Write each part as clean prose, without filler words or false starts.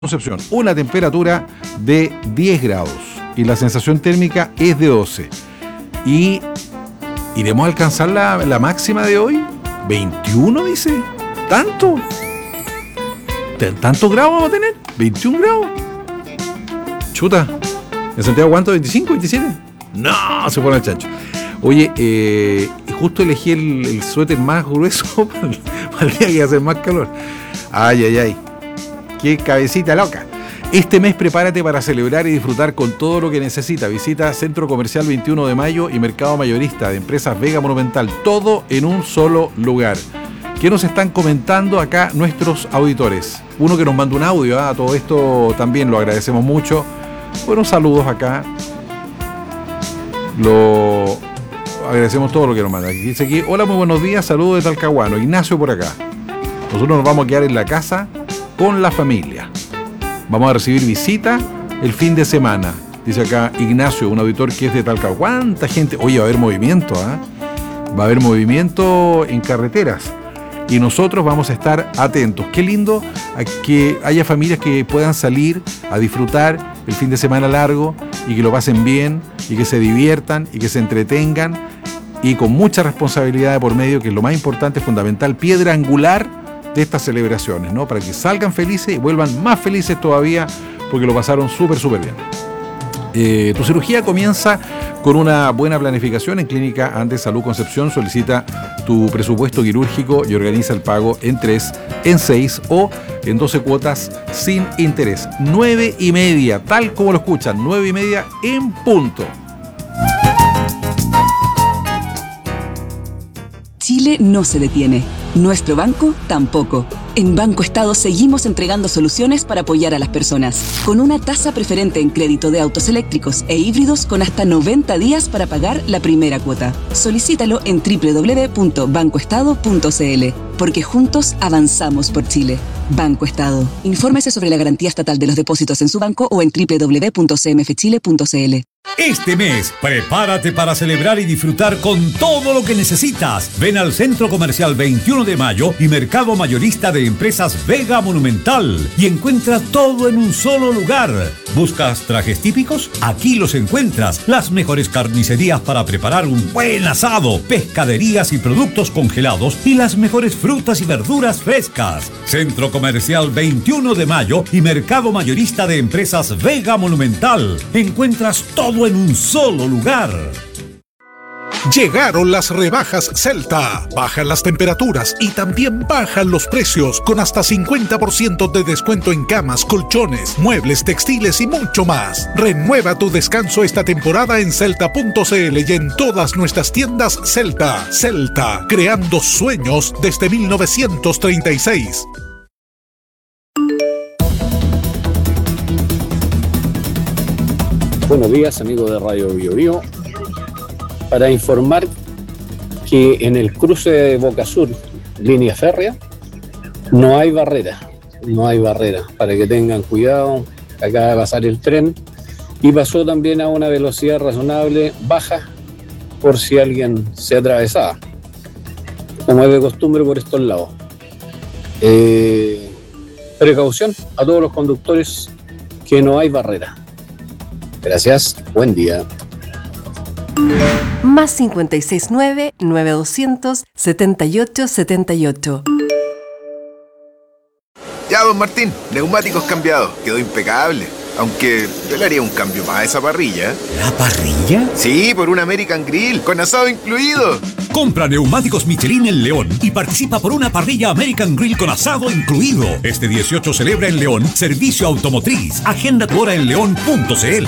Concepción, una temperatura de 10 grados y la sensación térmica es de 12. Y iremos a alcanzar la máxima de hoy, 21 dice. ¿Tanto? ¿Tantos grados vamos a tener? ¿21 grados? Chuta. ¿En Santiago cuánto? ¿25, 27? No, se pone el chancho. Oye, justo elegí el suéter más grueso para el día que va a hacer más calor. Ay, ay, ay. ¡Qué cabecita loca! Este mes prepárate para celebrar y disfrutar con todo lo que necesitas. Visita Centro Comercial 21 de Mayo y Mercado Mayorista de Empresas Vega Monumental. Todo en un solo lugar. ¿Qué nos están comentando acá nuestros auditores? Uno que nos mandó un audio, a todo esto también lo agradecemos mucho. Buenos saludos acá. Lo agradecemos todo lo que nos manda. Dice aquí, hola, muy buenos días, saludos de Talcahuano. Ignacio por acá. Nosotros nos vamos a quedar en la casa con la familia. Vamos a recibir visita el fin de semana. Dice acá Ignacio, un auditor que es de Talca. ¿Cuánta gente? Oye, va a haber movimiento, ¿eh? Va a haber movimiento en carreteras. Y nosotros vamos a estar atentos. Qué lindo a que haya familias que puedan salir a disfrutar el fin de semana largo y que lo pasen bien y que se diviertan y que se entretengan y con mucha responsabilidad de por medio, que es lo más importante, fundamental, piedra angular de estas celebraciones, ¿no? Para que salgan felices y vuelvan más felices todavía porque lo pasaron súper bien. Tu cirugía comienza con una buena planificación en Clínica Andes Salud Concepción. Solicita tu presupuesto quirúrgico y organiza el pago en 3, en 6 o en 12 cuotas sin interés. 9:30, tal como lo escuchan, 9:30 en punto. Chile no se detiene. Nuestro banco tampoco. En Banco Estado seguimos entregando soluciones para apoyar a las personas, con una tasa preferente en crédito de autos eléctricos e híbridos con hasta 90 días para pagar la primera cuota. Solicítalo en www.bancoestado.cl, porque juntos avanzamos por Chile. Banco Estado. Infórmese sobre la garantía estatal de los depósitos en su banco o en www.cmfchile.cl. Este mes, prepárate para celebrar y disfrutar con todo lo que necesitas. Ven al Centro Comercial 21 de Mayo y Mercado Mayorista de Empresas Vega Monumental y encuentra todo en un solo lugar. ¿Buscas trajes típicos? Aquí los encuentras. Las mejores carnicerías para preparar un buen asado, pescaderías y productos congelados y las mejores frutas y verduras frescas. Centro Comercial 21 de Mayo y Mercado Mayorista de Empresas Vega Monumental. Encuentras todo en un solo lugar. Llegaron las rebajas Celta. Bajan las temperaturas y también bajan los precios con hasta 50% de descuento en camas, colchones, muebles, textiles y mucho más. Renueva tu descanso esta temporada en celta.cl y en todas nuestras tiendas Celta. Celta, creando sueños desde 1936. Buenos días, amigos de Radio Bio Bio. Para informar que en el cruce de Boca Sur, línea férrea, no hay barrera, para que tengan cuidado. Acaba de pasar el tren y pasó también a una velocidad razonable, baja, por si alguien se atravesaba, como es de costumbre por estos lados. Precaución a todos los conductores, que no hay barrera. Gracias, buen día. Más 569-9200-7878. Ya, don Martín, neumáticos cambiados. Quedó impecable. Aunque yo le haría un cambio más a esa parrilla. ¿La parrilla? Sí, por un American Grill, con asado incluido. Compra neumáticos Michelin en León y participa por una parrilla American Grill con asado incluido. Este 18 celebra en León Servicio Automotriz. Agenda tu hora en león.cl.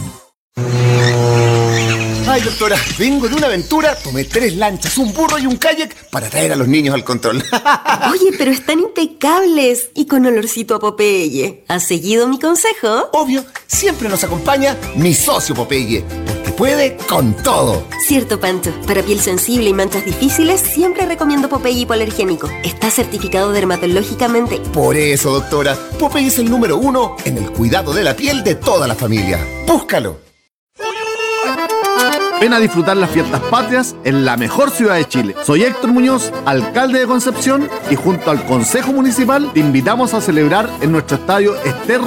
Ay, doctora, vengo de una aventura, tomé 3 lanchas, un burro y un kayak para traer a los niños al control. Oye, pero están impecables y con olorcito a Popeye. ¿Has seguido mi consejo? Obvio, siempre nos acompaña mi socio Popeye, porque puede con todo. Cierto, Pancho. Para piel sensible y manchas difíciles, siempre recomiendo Popeye hipoalergénico. Está certificado dermatológicamente. Por eso, doctora, Popeye es el número 1 en el cuidado de la piel de toda la familia. ¡Búscalo! Ven a disfrutar las fiestas patrias en la mejor ciudad de Chile. Soy Héctor Muñoz, alcalde de Concepción, y junto al Consejo Municipal te invitamos a celebrar en nuestro estadio Ester